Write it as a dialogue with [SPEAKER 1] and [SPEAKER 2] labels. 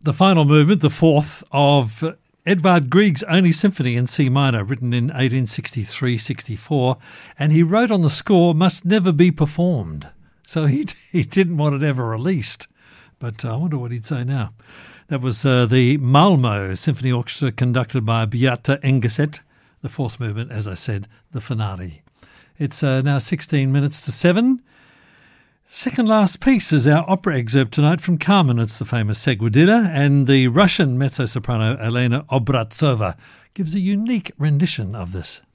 [SPEAKER 1] The final movement, the fourth, of Edvard Grieg's only symphony in C minor, written in 1863-64, and he wrote on the score, "Must never be performed." So he didn't want it ever released. But I wonder what he'd say now. That was the Malmö Symphony Orchestra, conducted by Beata Engeset. The fourth movement, as I said, the Finale. It's now 16 minutes to 7. Second last piece is our opera excerpt tonight from Carmen. It's the famous Seguidilla, and the Russian mezzo-soprano Elena Obraztsova gives a unique rendition of this.